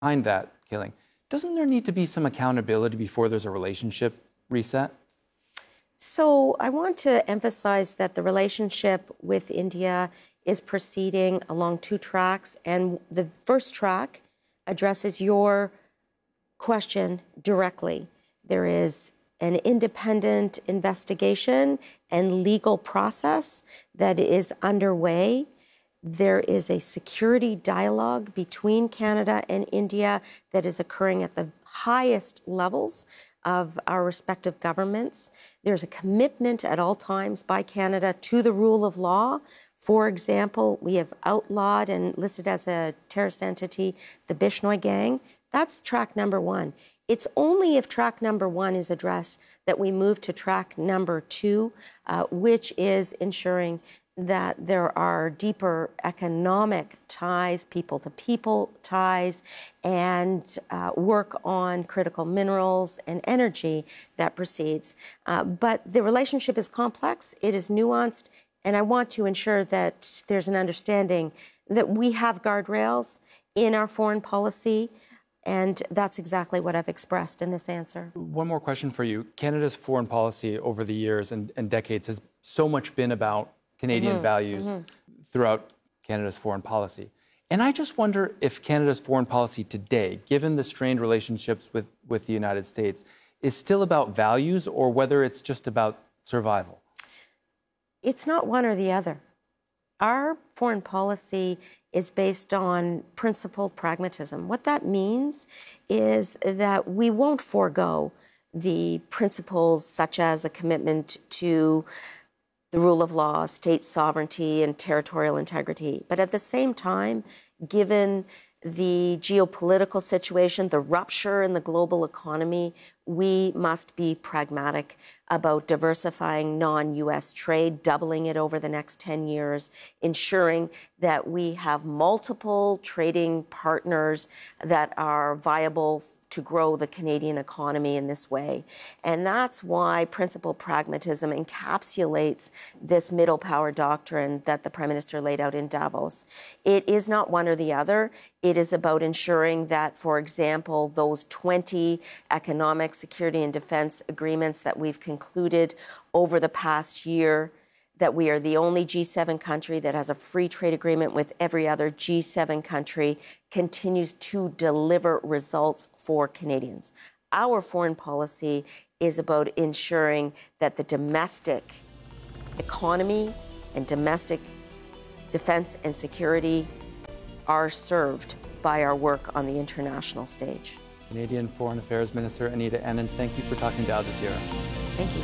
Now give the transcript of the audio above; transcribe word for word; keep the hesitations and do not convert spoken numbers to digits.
behind that killing. Doesn't there need to be some accountability before there's a relationship reset? So I want to emphasize that the relationship with India is proceeding along two tracks. And the first track addresses your question directly. There is an independent investigation and legal process that is underway. There is a security dialogue between Canada and India that is occurring at the highest levels of our respective governments. There's a commitment at all times by Canada to the rule of law. For example, we have outlawed and listed as a terrorist entity the Bishnoi gang. That's track number one. It's only if track number one is addressed that we move to track number two, uh, which is ensuring that there are deeper economic ties, people-to-people ties, and uh, work on critical minerals and energy that proceeds. Uh, but the relationship is complex, it is nuanced, and I want to ensure that there's an understanding that we have guardrails in our foreign policy, and that's exactly what I've expressed in this answer. One more question for you. Canada's foreign policy over the years and, and decades has so much been about Canadian mm-hmm. values mm-hmm. throughout Canada's foreign policy. And I just wonder if Canada's foreign policy today, given the strained relationships with, with the United States, is still about values or whether it's just about survival. It's not one or the other. Our foreign policy is based on principled pragmatism. What that means is that we won't forego the principles such as a commitment to the rule of law, state sovereignty, and territorial integrity. But at the same time, given the geopolitical situation, the rupture in the global economy, we must be pragmatic about diversifying non-U S trade, doubling it over the next ten years, ensuring that we have multiple trading partners that are viable to grow the Canadian economy in this way. And that's why principled pragmatism encapsulates this middle power doctrine that the Prime Minister laid out in Davos. It is not one or the other. It is about ensuring that, for example, those twenty economic, security, and defense agreements that we've concluded over the past year, that we are the only G seven country that has a free trade agreement with every other G seven country, continues to deliver results for Canadians. Our foreign policy is about ensuring that the domestic economy and domestic defense and security are served by our work on the international stage. Canadian Foreign Affairs Minister Anita Anand, thank you for talking to Al Jazeera. Thank you.